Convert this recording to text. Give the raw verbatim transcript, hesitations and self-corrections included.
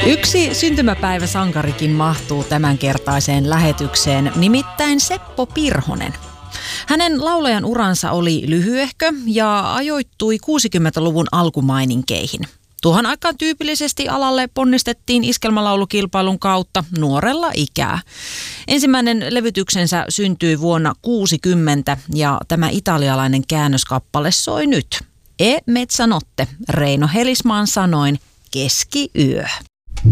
Yksi syntymäpäiväsankarikin mahtuu tämänkertaiseen lähetykseen, nimittäin Seppo Pirhonen. Hänen laulajan uransa oli lyhyehkö ja ajoittui kuusikymmentäluvun alkumaininkeihin. Tuohon aikaan tyypillisesti alalle ponnistettiin iskelmälaulukilpailun kautta nuorella ikää. Ensimmäinen levytyksensä syntyi vuonna kuusikymmentä ja tämä italialainen käännöskappale soi nyt. E mezzanotte, Reino Helismaan sanoin, keskiyö.